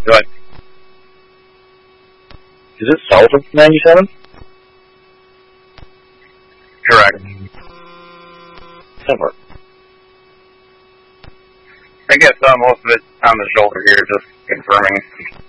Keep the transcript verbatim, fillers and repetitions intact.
Right. Is it south of ninety-seven? Correct. Somewhere. I guess uh, most of it's on the shoulder here, just confirming.